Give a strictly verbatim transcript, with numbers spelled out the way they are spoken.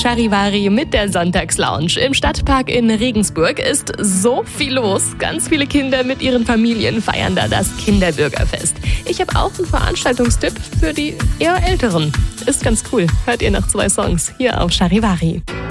Charivari mit der Sonntagslounge. Im Stadtpark in Regensburg ist so viel los. Ganz viele Kinder mit ihren Familien feiern da das Kinderbürgerfest. Ich habe auch einen Veranstaltungstipp für die eher Älteren. Ist ganz cool. Hört ihr noch zwei Songs hier auf Charivari.